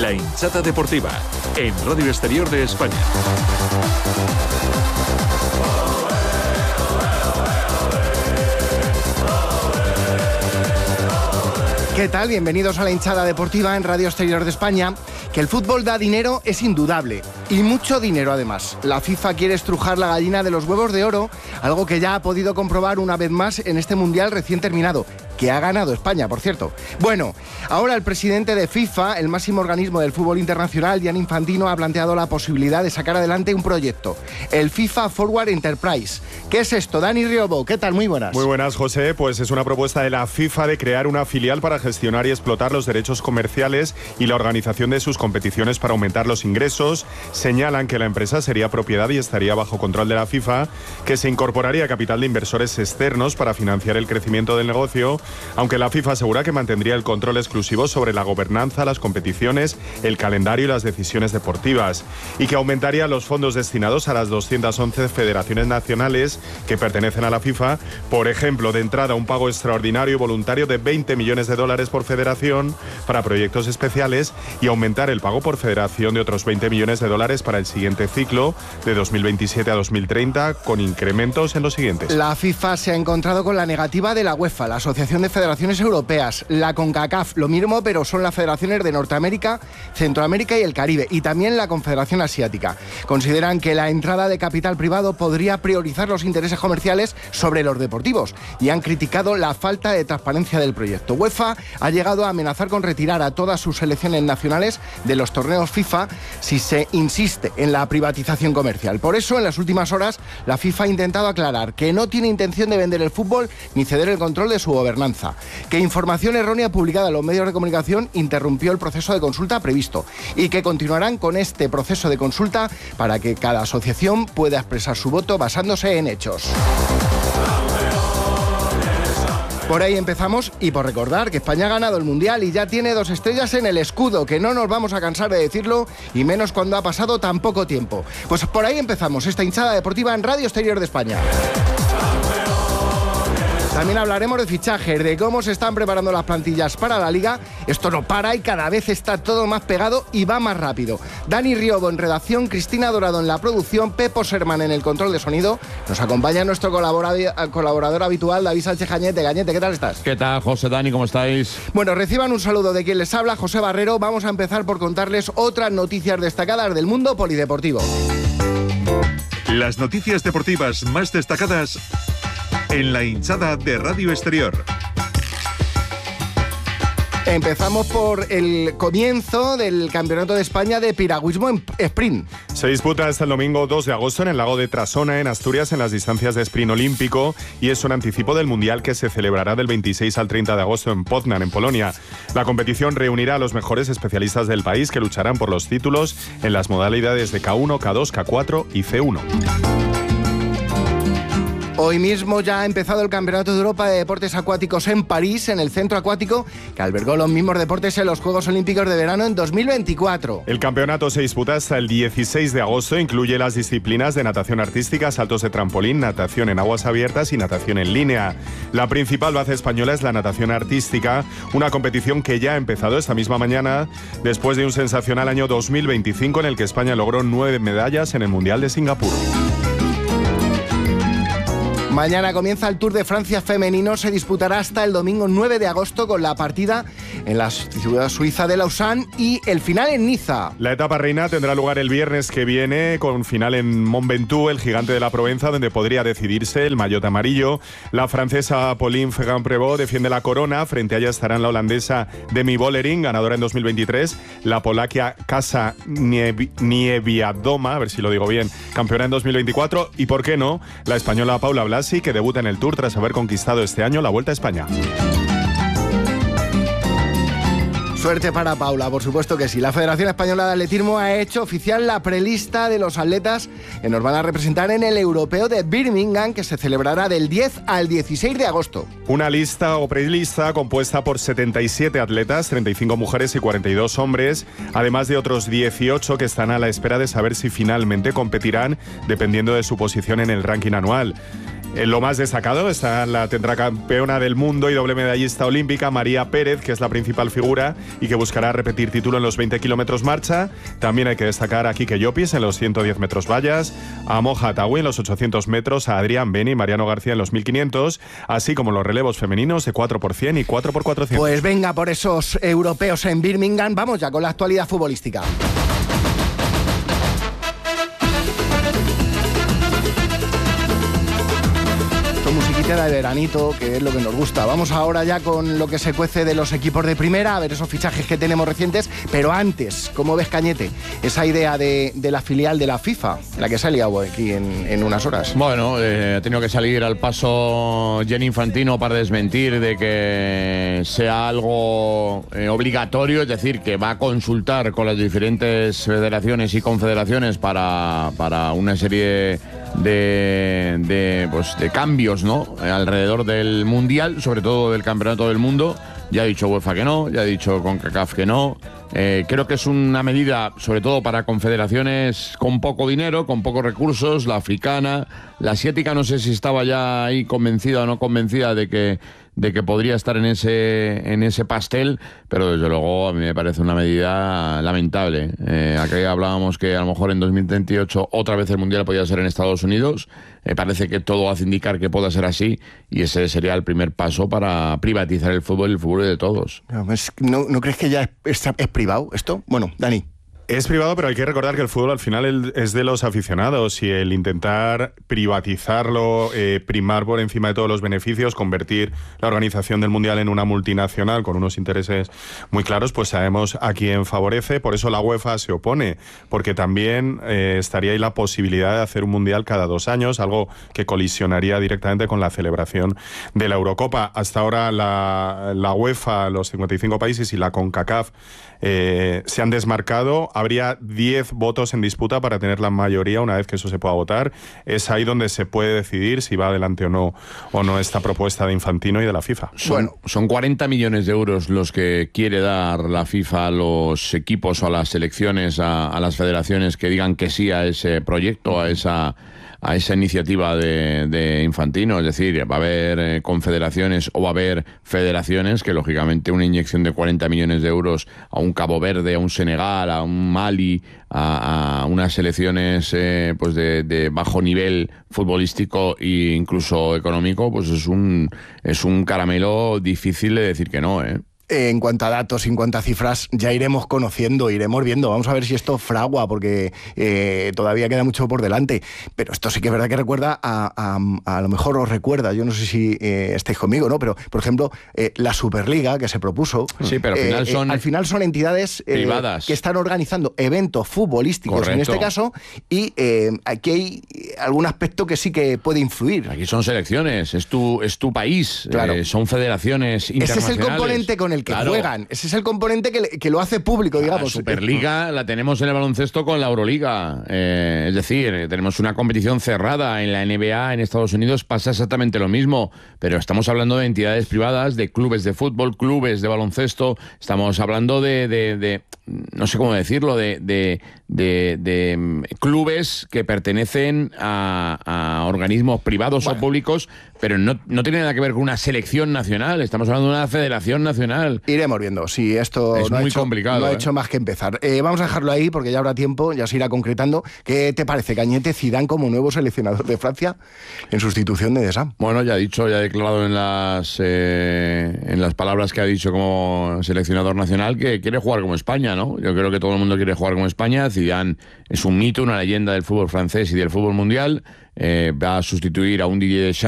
La hinchada deportiva, en Radio Exterior de España. ¿Qué tal? Bienvenidos a la hinchada deportiva en Radio Exterior de España. Que el fútbol da dinero es indudable, y mucho dinero además. La FIFA quiere estrujar la gallina de los huevos de oro, algo que ya ha podido comprobar una vez más en este Mundial recién terminado, que ha ganado España, por cierto. Bueno, ahora el presidente de FIFA, el máximo organismo del fútbol internacional, Gianni Infantino, ha planteado la posibilidad de sacar adelante un proyecto, el FIFA Forward Enterprise. ¿Qué es esto? Dani Riobo, ¿qué tal? Muy buenas. Muy buenas, José. Pues es una propuesta de la FIFA de crear una filial para gestionar y explotar los derechos comerciales y la organización de sus competiciones para aumentar los ingresos. Señalan que la empresa sería propiedad y estaría bajo control de la FIFA, que se incorporaría a capital de inversores externos para financiar el crecimiento del negocio, aunque la FIFA asegura que mantendría el control exclusivo sobre la gobernanza, las competiciones, el calendario y las decisiones deportivas, y que aumentaría los fondos destinados a las 211 federaciones nacionales que pertenecen a la FIFA. Por ejemplo, de entrada, un pago extraordinario y voluntario de $20 millones por federación para proyectos especiales, y aumentar el pago por federación de otros $20 millones para el siguiente ciclo, de 2027 a 2030, con incrementos en los siguientes. La FIFA se ha encontrado con la negativa de la UEFA, la Asociación de Federaciones Europeas, la CONCACAF, lo mismo, pero son las federaciones de Norteamérica, Centroamérica y el Caribe, y también la Confederación Asiática. Consideran que la entrada de capital privado podría priorizar los intereses comerciales sobre los deportivos, y han criticado la falta de transparencia del proyecto. UEFA ha llegado a amenazar con retirar a todas sus selecciones nacionales de los torneos FIFA si se insiste en la privatización comercial. Por eso, en las últimas horas, la FIFA ha intentado aclarar que no tiene intención de vender el fútbol ni ceder el control de su gobernanza, que información errónea publicada en los medios de comunicación interrumpió el proceso de consulta previsto, y que continuarán con este proceso de consulta para que cada asociación pueda expresar su voto basándose en hechos. Por ahí empezamos, y por recordar que España ha ganado el Mundial y ya tiene 2 estrellas en el escudo, que no nos vamos a cansar de decirlo, y menos cuando ha pasado tan poco tiempo. Pues por ahí empezamos esta hinchada deportiva en Radio Exterior de España. También hablaremos de fichajes, de cómo se están preparando las plantillas para la Liga. Esto no para y cada vez está todo más pegado y va más rápido. Dani Riobo en redacción, Cristina Dorado en la producción, Pepo Serman en el control de sonido. Nos acompaña nuestro colaborador habitual, David Sánchez Gañete. Gañete, ¿qué tal estás? ¿Qué tal, José, Dani? ¿Cómo estáis? Bueno, reciban un saludo de quien les habla, José Barrero. Vamos a empezar por contarles otras noticias destacadas del mundo polideportivo. Las noticias deportivas más destacadas en la hinchada de Radio Exterior. Empezamos por el comienzo del Campeonato de España de piragüismo en sprint. Se disputa hasta el domingo 2 de agosto en el lago de Trasona, en Asturias, en las distancias de sprint olímpico, y es un anticipo del Mundial que se celebrará del 26 al 30 de agosto en Poznań, en Polonia. La competición reunirá a los mejores especialistas del país, que lucharán por los títulos en las modalidades de K1, K2, K4 y C1. Hoy mismo ya ha empezado el Campeonato de Europa de Deportes Acuáticos en París, en el centro acuático que albergó los mismos deportes en los Juegos Olímpicos de Verano en 2024. El campeonato se disputa hasta el 16 de agosto, incluye las disciplinas de natación artística, saltos de trampolín, natación en aguas abiertas y natación en línea. La principal base española es la natación artística, una competición que ya ha empezado esta misma mañana, después de un sensacional año 2025 en el que España logró 9 medallas en el Mundial de Singapur. Mañana comienza el Tour de Francia femenino, se disputará hasta el domingo 9 de agosto con la partida en la ciudad suiza de Lausanne y el final en Niza. La etapa reina tendrá lugar el viernes que viene, con final en Mont Ventoux, el gigante de la Provenza, donde podría decidirse el maillot amarillo. La francesa Pauline Ferrand-Prévot defiende la corona, frente a ella estarán la holandesa Demi Vollering, ganadora en 2023, la polaca Kasia Niewiadoma, a ver si lo digo bien, campeona en 2024, y por qué no, la española Paula Blasi, que debuta en el Tour tras haber conquistado este año la Vuelta a España. Suerte para Paula, por supuesto que sí. La Federación Española de Atletismo ha hecho oficial la prelista de los atletas que nos van a representar en el Europeo de Birmingham, que se celebrará del 10 al 16 de agosto. Una lista o prelista compuesta por 77 atletas, 35 mujeres y 42 hombres, además de otros 18 que están a la espera de saber si finalmente competirán, dependiendo de su posición en el ranking anual. Lo más destacado está la tetracampeona del mundo y doble medallista olímpica María Pérez, que es la principal figura y que buscará repetir título en los 20 kilómetros marcha. También hay que destacar a Quique Llopis en los 110 metros vallas, a Moja Ataúi en los 800 metros, a Adrián Beni y Mariano García en los 1500, así como los relevos femeninos de 4x100 y 4x400. Pues venga por esos europeos en Birmingham. Vamos ya con la actualidad futbolística. Musiquita de veranito, que es lo que nos gusta. Vamos ahora ya con lo que se cuece de los equipos de primera, a ver esos fichajes que tenemos recientes, pero antes, ¿cómo ves, Cañete, esa idea de la filial de la FIFA, la que se ha liado aquí en unas horas? Bueno, ha tenido que salir al paso Gianni Infantino para desmentir de que sea algo obligatorio, es decir, que va a consultar con las diferentes federaciones y confederaciones para una serie de cambios, ¿no?, alrededor del Mundial, sobre todo del Campeonato del Mundo. Ya ha dicho UEFA que no, ya ha dicho CONCACAF que no. Creo que es una medida, sobre todo para confederaciones con poco dinero, con pocos recursos, la africana, la asiática, no sé si estaba ya ahí convencida o no convencida de que podría estar en ese pastel, pero desde luego a mí me parece una medida lamentable. Aquí hablábamos que a lo mejor en 2038 otra vez el Mundial podía ser en Estados Unidos. Parece que todo hace indicar que pueda ser así, y ese sería el primer paso para privatizar el fútbol de todos. ¿No crees que ya es privado esto? Bueno, Dani. Es privado, pero hay que recordar que el fútbol al final es de los aficionados, y el intentar privatizarlo, primar por encima de todos los beneficios, convertir la organización del Mundial en una multinacional con unos intereses muy claros, pues sabemos a quién favorece. Por eso la UEFA se opone, porque también estaría ahí la posibilidad de hacer un Mundial cada 2 años, algo que colisionaría directamente con la celebración de la Eurocopa. Hasta ahora la UEFA, los 55 países y la CONCACAF se han desmarcado. Habría 10 votos en disputa para tener la mayoría. Una vez que eso se pueda votar, es ahí donde se puede decidir si va adelante o no esta propuesta de Infantino y de la FIFA. Son 40 millones de euros los que quiere dar la FIFA a los equipos o a las selecciones, a las federaciones que digan que sí a ese proyecto, a esa iniciativa de Infantino. Es decir, va a haber confederaciones o va a haber federaciones que, lógicamente, una inyección de 40 millones de euros a un Cabo Verde, a un Senegal, a un Mali, a unas selecciones de bajo nivel futbolístico e incluso económico, pues es un caramelo difícil de decir que no, ¿eh? En cuanto a datos, en cuanto a cifras, ya iremos conociendo, iremos viendo. Vamos a ver si esto fragua, porque todavía queda mucho por delante. Pero esto sí que es verdad que recuerda a lo mejor os recuerda, yo no sé si estáis conmigo, ¿no? Pero, por ejemplo, la Superliga que se propuso. Sí, pero al final son entidades privadas que están organizando eventos futbolísticos. Correcto. En este caso, y aquí hay algún aspecto que sí que puede influir. Aquí son selecciones, es tu país, claro. Son federaciones internacionales. Ese es el componente con el que juegan. Ese es el componente que lo hace público, digamos. La Superliga la tenemos en el baloncesto con la Euroliga. Es decir, tenemos una competición cerrada. En la NBA en Estados Unidos pasa exactamente lo mismo, pero estamos hablando de entidades privadas, de clubes de fútbol, clubes de baloncesto. Estamos hablando de no sé cómo decirlo, de clubes que pertenecen a organismos privados o públicos, pero no tiene nada que ver con una selección nacional. Estamos hablando de una federación nacional. Iremos viendo si esto es muy complicado. No ha hecho más que empezar. Vamos a dejarlo ahí porque ya habrá tiempo, ya se irá concretando. ¿Qué te parece, Cañete, Zidane como nuevo seleccionador de Francia en sustitución de Deschamps? Bueno, ya ha declarado en las palabras que ha dicho como seleccionador nacional que quiere jugar como España, ¿no? Yo creo que todo el mundo quiere jugar como España. Zidane es un mito, una leyenda del fútbol francés y del fútbol mundial. Va a sustituir a un Didier Deschamps